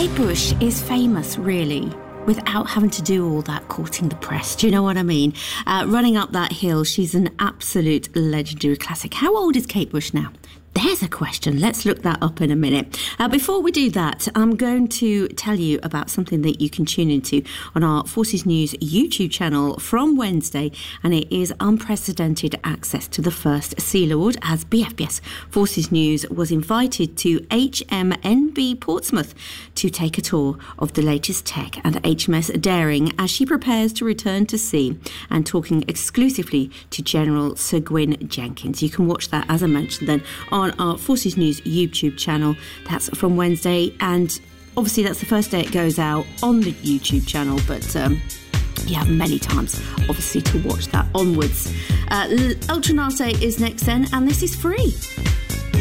Kate Bush is famous, really, without having to do all that courting the press. Do you know what I mean? Running Up That Hill, she's an absolute legendary classic. How old is Kate Bush now? There's a question. Let's look that up in a minute. Before we do that, I'm going to tell you about something that you can tune into on our Forces News YouTube channel from Wednesday, and it is unprecedented access to the first Sea Lord, as BFBS Forces News was invited to HMNB Portsmouth to take a tour of the latest tech and HMS Daring as she prepares to return to sea, and talking exclusively to General Sir Gwyn Jenkins. You can watch that, as I mentioned, then on our Forces News YouTube channel. That's from Wednesday, and obviously that's the first day it goes out on the YouTube channel, but you have many times obviously to watch that onwards. Ultranate is next then, and this is free.